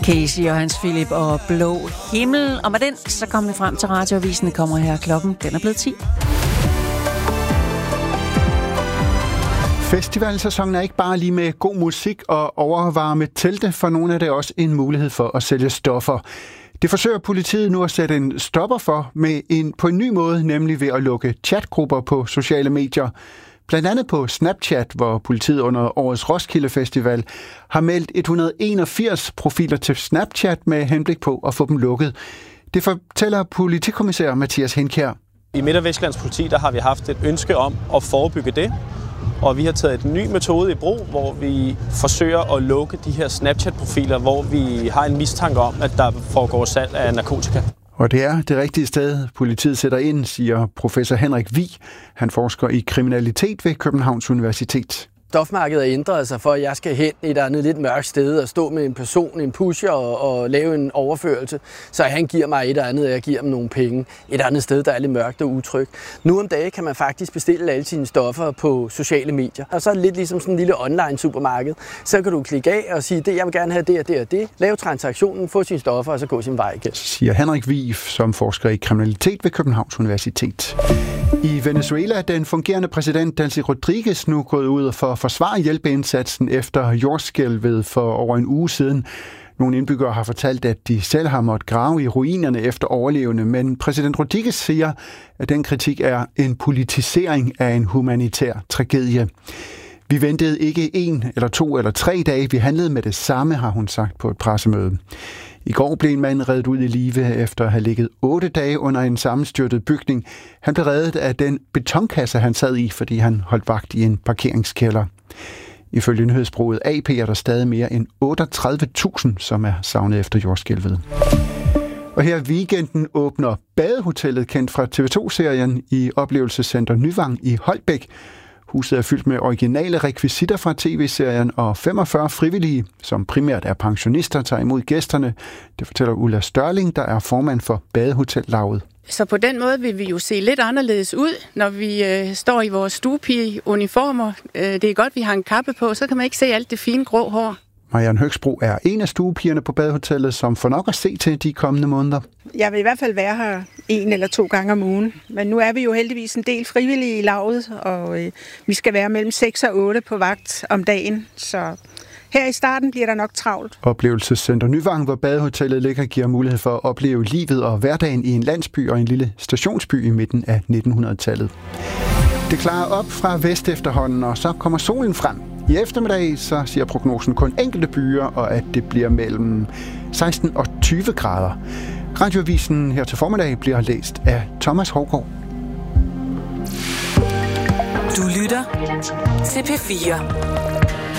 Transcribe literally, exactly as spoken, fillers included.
Casey og Hans Philip og Blå Himmel. Og med den, så kommer vi frem til radioavisen. Kommer her klokken. Den er blevet ti. Festivalsæsonen er ikke bare lige med god musik og overvarme telte, for nogle er det også en mulighed for at sælge stoffer. Det forsøger politiet nu at sætte en stopper for med en, på en ny måde, nemlig ved at lukke chatgrupper på sociale medier. Blandt andet på Snapchat, hvor politiet under årets Roskilde Festival har meldt et hundrede og enogfirs profiler til Snapchat med henblik på at få dem lukket. Det fortæller politikommissær Mathias Henkjær. I Midt- og Vestjyllands politi der har vi haft et ønske om at forebygge det, og vi har taget en ny metode i brug, hvor vi forsøger at lukke de her Snapchat-profiler, hvor vi har en mistanke om, at der foregår salg af narkotika. Og det er det rigtige sted, politiet sætter ind, siger professor Henrik Vig. Han forsker i kriminalitet ved Københavns Universitet. Stofmarkedet har ændret sig for, at jeg skal hen et andet lidt mørkt sted og stå med en person, en pusher og, og lave en overførelse. Så han giver mig et andet, og jeg giver ham nogle penge. Et andet sted, der er lidt mørkt og utrygt. Nu om dagen kan man faktisk bestille alle sine stoffer på sociale medier. Og så er det lidt ligesom sådan en lille online supermarked. Så kan du klikke af og sige, det jeg vil gerne have det og det og det. Lave transaktionen, få sine stoffer og så gå sin vej igen. Siger Henrik Vig, som forsker i kriminalitet ved Københavns Universitet. I Venezuela er den fungerende præsident Delcy Rodriguez nu gået ud for at forsvare hjælpeindsatsen efter jordskælvet for over en uge siden. Nogle indbyggere har fortalt, at de selv har måttet grave i ruinerne efter overlevende, men præsident Rodriguez siger, at den kritik er en politisering af en humanitær tragedie. Vi ventede ikke en eller to eller tre dage, vi handlede med det samme, har hun sagt på et pressemøde. I går blev en mand reddet ud i live efter at have ligget otte dage under en sammenstyrtet bygning. Han blev reddet af den betonkasse, han sad i, fordi han holdt vagt i en parkeringskælder. Ifølge nyhedsbureauet A P er der stadig mere end otteogtredive tusind, som er savnet efter jordskælvet. Og her i weekenden åbner Badehotellet, kendt fra T V to-serien, i oplevelsescenter Nyvang i Holbæk. Huset er fyldt med originale rekvisitter fra tv-serien, og femogfyrre frivillige, som primært er pensionister, tager imod gæsterne. Det fortæller Ulla Størling, der er formand for Badehotellaget. Så på den måde vil vi jo se lidt anderledes ud, når vi øh, står i vores stuepige-uniformer. Øh, det er godt, vi har en kappe på, så kan man ikke se alt det fine grå hår. Marianne Høgsbro er en af stuepigerne på Badehotellet, som får nok at se til de kommende måneder. Jeg vil i hvert fald være her en eller to gange om ugen. Men nu er vi jo heldigvis en del frivillige i laget, og øh, vi skal være mellem seks og otte på vagt om dagen. Så her i starten bliver der nok travlt. Oplevelsescenter Nyvang, hvor Badehotellet ligger, giver mulighed for at opleve livet og hverdagen i en landsby og en lille stationsby i midten af nitten hundrede-tallet. Det klarer op fra vest efterhånden, og så kommer solen frem. I eftermiddag så siger prognosen kun enkelte byer, og at det bliver mellem seksten og tyve grader. Radioavisen her til formiddag bliver læst af Thomas Hovgaard. Du lytter til P fire.